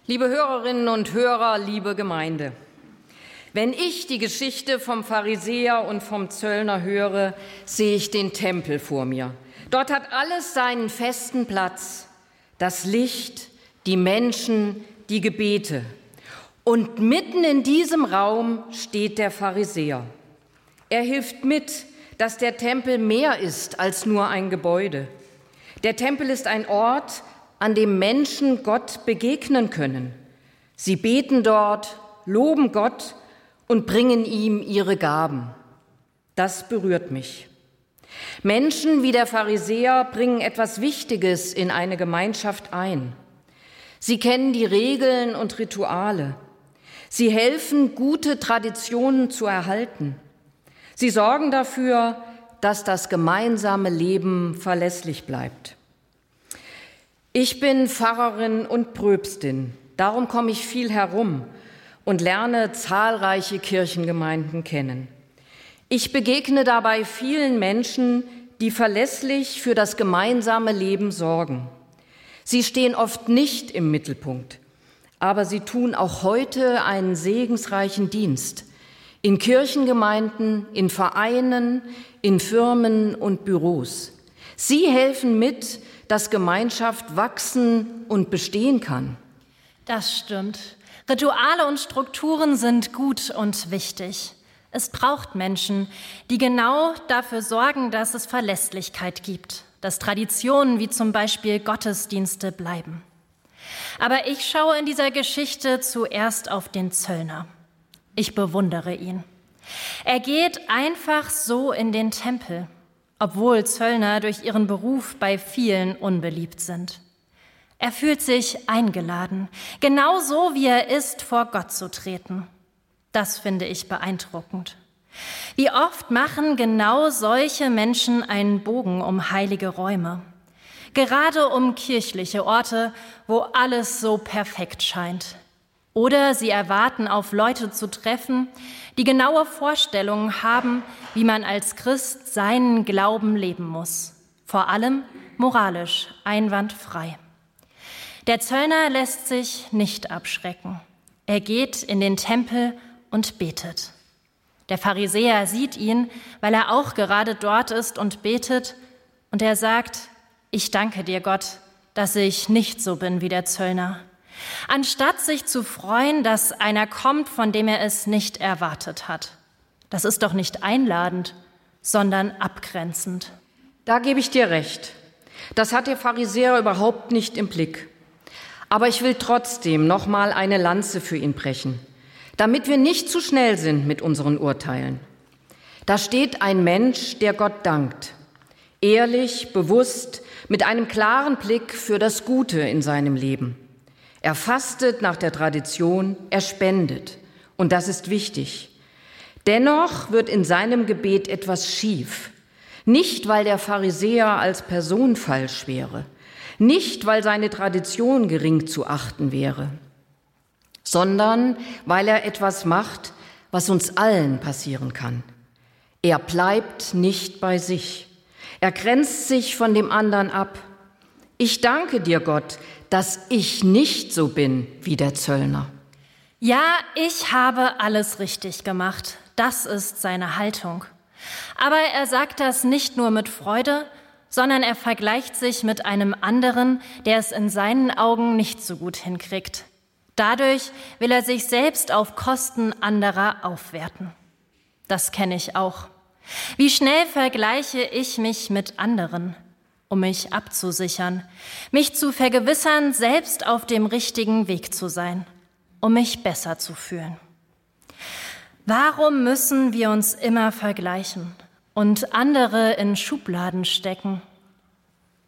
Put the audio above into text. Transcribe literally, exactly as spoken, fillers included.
Liebe Hörerinnen und Hörer, liebe Gemeinde, wenn ich die Geschichte vom Pharisäer und vom Zöllner höre, sehe ich den Tempel vor mir. Dort hat alles seinen festen Platz, das Licht, die Menschen, die Gebete. Und mitten in diesem Raum steht der Pharisäer. Er hilft mit, dass der Tempel mehr ist als nur ein Gebäude. Der Tempel ist ein Ort, an dem Menschen Gott begegnen können. Sie beten dort, loben Gott und bringen ihm ihre Gaben. Das berührt mich. Menschen wie der Pharisäer bringen etwas Wichtiges in eine Gemeinschaft ein. Sie kennen die Regeln und Rituale. Sie helfen, gute Traditionen zu erhalten. Sie sorgen dafür, dass das gemeinsame Leben verlässlich bleibt. Ich bin Pfarrerin und Pröpstin, darum komme ich viel herum und lerne zahlreiche Kirchengemeinden kennen. Ich begegne dabei vielen Menschen, die verlässlich für das gemeinsame Leben sorgen. Sie stehen oft nicht im Mittelpunkt, aber sie tun auch heute einen segensreichen Dienst in Kirchengemeinden, in Vereinen, in Firmen und Büros. Sie helfen mit, dass Gemeinschaft wachsen und bestehen kann. Das stimmt. Rituale und Strukturen sind gut und wichtig. Es braucht Menschen, die genau dafür sorgen, dass es Verlässlichkeit gibt, dass Traditionen wie zum Beispiel Gottesdienste bleiben. Aber ich schaue in dieser Geschichte zuerst auf den Zöllner. Ich bewundere ihn. Er geht einfach so in den Tempel, obwohl Zöllner durch ihren Beruf bei vielen unbeliebt sind. Er fühlt sich eingeladen, genauso wie er ist, vor Gott zu treten. Das finde ich beeindruckend. Wie oft machen genau solche Menschen einen Bogen um heilige Räume, gerade um kirchliche Orte, wo alles so perfekt scheint. Oder sie erwarten, auf Leute zu treffen, die genaue Vorstellungen haben, wie man als Christ seinen Glauben leben muss. Vor allem moralisch einwandfrei. Der Zöllner lässt sich nicht abschrecken. Er geht in den Tempel und betet. Der Pharisäer sieht ihn, weil er auch gerade dort ist und betet. Und er sagt, ich danke dir, Gott, dass ich nicht so bin wie der Zöllner. Anstatt sich zu freuen, dass einer kommt, von dem er es nicht erwartet hat. Das ist doch nicht einladend, sondern abgrenzend. Da gebe ich dir recht. Das hat der Pharisäer überhaupt nicht im Blick. Aber ich will trotzdem noch mal eine Lanze für ihn brechen, damit wir nicht zu schnell sind mit unseren Urteilen. Da steht ein Mensch, der Gott dankt. Ehrlich, bewusst, mit einem klaren Blick für das Gute in seinem Leben. Er fastet nach der Tradition, er spendet. Und das ist wichtig. Dennoch wird in seinem Gebet etwas schief. Nicht, weil der Pharisäer als Person falsch wäre. Nicht, weil seine Tradition gering zu achten wäre. Sondern weil er etwas macht, was uns allen passieren kann. Er bleibt nicht bei sich. Er grenzt sich von dem anderen ab. Ich danke dir, Gott, dass ich nicht so bin wie der Zöllner. Ja, ich habe alles richtig gemacht. Das ist seine Haltung. Aber er sagt das nicht nur mit Freude, sondern er vergleicht sich mit einem anderen, der es in seinen Augen nicht so gut hinkriegt. Dadurch will er sich selbst auf Kosten anderer aufwerten. Das kenne ich auch. Wie schnell vergleiche ich mich mit anderen, um mich abzusichern, mich zu vergewissern, selbst auf dem richtigen Weg zu sein, um mich besser zu fühlen. Warum müssen wir uns immer vergleichen und andere in Schubladen stecken?